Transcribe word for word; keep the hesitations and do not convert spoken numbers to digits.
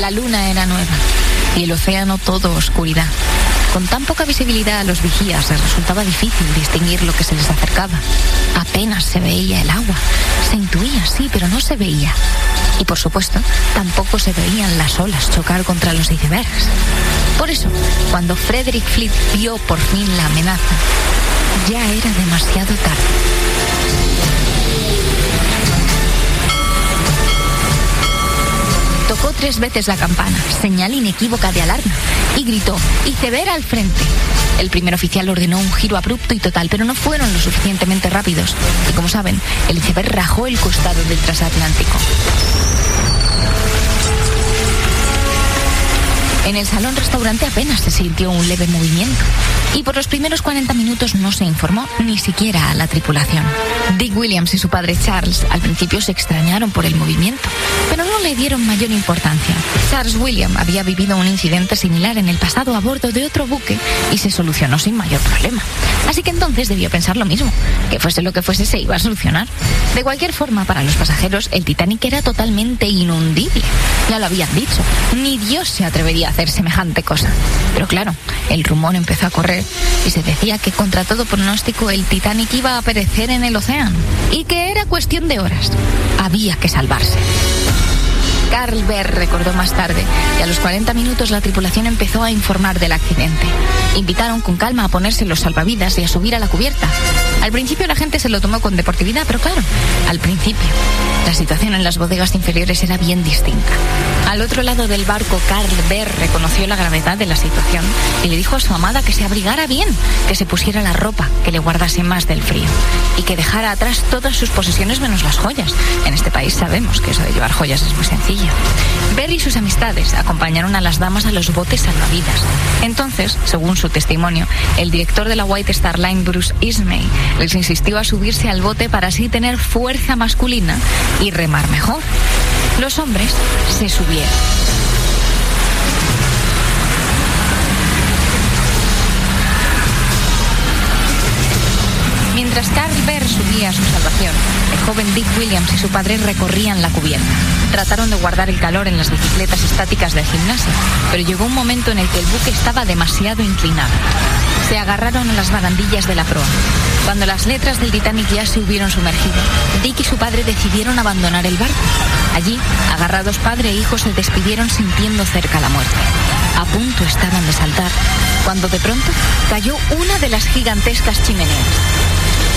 La luna era nueva y el océano todo oscuridad. Con tan poca visibilidad a los vigías les resultaba difícil distinguir lo que se les acercaba. Apenas se veía el agua. Se intuía, sí, pero no se veía. Y por supuesto, tampoco se veían las olas chocar contra los icebergs. Por eso, cuando Frederick Fleet vio por fin la amenaza, ya era demasiado tarde. Tocó tres veces la campana, señal inequívoca de alarma, y gritó: «Iceberg al frente». El primer oficial ordenó un giro abrupto y total, pero no fueron lo suficientemente rápidos. Y como saben, el iceberg rajó el costado del transatlántico. En el salón-restaurante apenas se sintió un leve movimiento. Y por los primeros cuarenta minutos no se informó ni siquiera a la tripulación. Dick Williams y su padre Charles al principio se extrañaron por el movimiento, pero no le dieron mayor importancia. Charles William había vivido un incidente similar en el pasado a bordo de otro buque y se solucionó sin mayor problema. Así que entonces debió pensar lo mismo, que fuese lo que fuese se iba a solucionar. De cualquier forma, para los pasajeros, el Titanic era totalmente inundible. Ya lo habían dicho, ni Dios se atrevería a hacer semejante cosa. Pero claro, el rumor empezó a correr y se decía que contra todo pronóstico el Titanic iba a perecer en el océano y que era cuestión de horas. Había que salvarse. Carl Behr recordó más tarde que a los cuarenta minutos la tripulación empezó a informar del accidente. Invitaron con calma a ponerse los salvavidas y a subir a la cubierta. Al principio la gente se lo tomó con deportividad, pero claro, al principio la situación en las bodegas inferiores era bien distinta. Al otro lado del barco, Carl Behr reconoció la gravedad de la situación y le dijo a su amada que se abrigara bien, que se pusiera la ropa, que le guardase más del frío y que dejara atrás todas sus posesiones menos las joyas. En este país sabemos que eso de llevar joyas es muy sencillo. Behr y sus amistades acompañaron a las damas a los botes salvavidas. Entonces, según su testimonio, el director de la White Star Line, Bruce Ismay, les insistió a subirse al bote para así tener fuerza masculina y remar mejor. Los hombres se subieron. Mientras Carl Behr subía a su salvación, el joven Dick Williams y su padre recorrían la cubierta. Trataron de guardar el calor en las bicicletas estáticas del gimnasio, pero llegó un momento en el que el buque estaba demasiado inclinado. Se agarraron a las barandillas de la proa. Cuando las letras del Titanic ya se hubieron sumergido, Dick y su padre decidieron abandonar el barco. Allí, agarrados padre e hijo, se despidieron sintiendo cerca la muerte. A punto estaban de saltar, cuando de pronto cayó una de las gigantescas chimeneas.